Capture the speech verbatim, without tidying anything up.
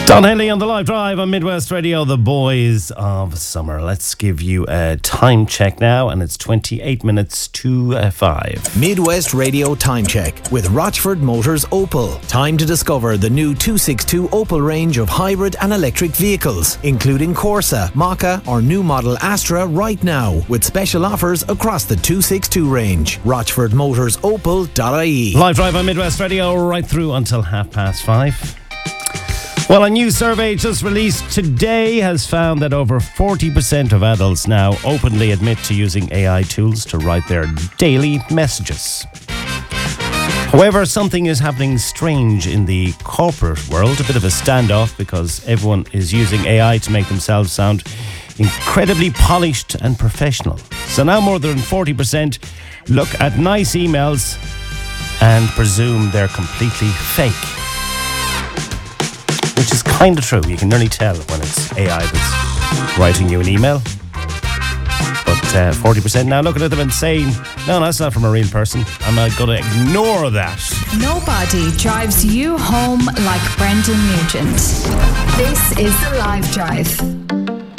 Don Henley on the live drive on Midwest Radio, the boys of summer. Let's give you a time check now, and it's twenty-eight minutes to uh, five. Midwest Radio time check with Rochford Motors Opel. Time to discover the new two sixty-two Opel range of hybrid and electric vehicles, including Corsa, Maka or new model Astra right now, with special offers across the two sixty-two range. rochford motors opel dot I E. Live drive on Midwest Radio right through until half past five. Well, a new survey just released today has found that over forty percent of adults now openly admit to using A I tools to write their daily messages. However, something is happening strange in the corporate world, a bit of a standoff, because everyone is using A I to make themselves sound incredibly polished and professional. So now more than forty percent look at nice emails and presume they're completely fake. Which is kind of true. You can nearly tell when it's A I that's writing you an email. But uh, forty percent now looking at them and saying, no, no, that's not from a real person. I'm uh, going to ignore that. Nobody drives you home like Brendan Nugent. This is The Live Drive.